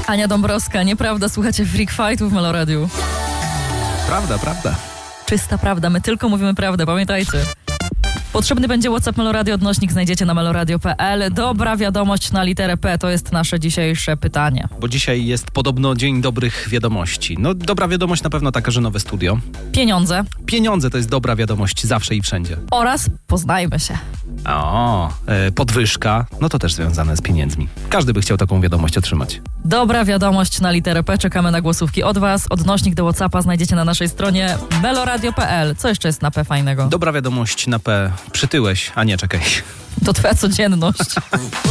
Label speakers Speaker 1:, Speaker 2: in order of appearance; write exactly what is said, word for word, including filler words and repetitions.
Speaker 1: Ania Dąbrowska, nieprawda, słuchacie Freak Fightu w Meloradiu.
Speaker 2: Prawda, prawda.
Speaker 1: Czysta prawda, my tylko mówimy prawdę, pamiętajcie. Potrzebny będzie WhatsApp Meloradio, odnośnik znajdziecie na meloradio kropka p l. Dobra wiadomość na literę P, to jest nasze dzisiejsze pytanie.
Speaker 2: Bo dzisiaj jest podobno dzień dobrych wiadomości. No dobra wiadomość na pewno taka, że nowe studio.
Speaker 1: Pieniądze.
Speaker 2: Pieniądze to jest dobra wiadomość zawsze i wszędzie.
Speaker 1: Oraz poznajmy się.
Speaker 2: O, e, podwyżka, no to też związane z pieniędzmi. Każdy by chciał taką wiadomość otrzymać.
Speaker 1: Dobra wiadomość na literę P, czekamy na głosówki od was. Odnośnik do WhatsAppa znajdziecie na naszej stronie meloradio kropka p l. Co jeszcze jest na P fajnego?
Speaker 2: Dobra wiadomość na P. Przytyłeś, a nie czekaj.
Speaker 1: To twoja codzienność.